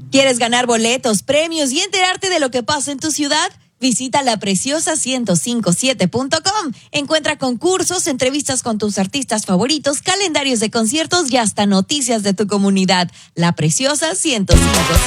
¿Quieres ganar boletos, premios y enterarte de lo que pasa en tu ciudad? Visita lapreciosa1057.com. Encuentra concursos, entrevistas con tus artistas favoritos, calendarios de conciertos y hasta noticias de tu comunidad. La Preciosa 1057.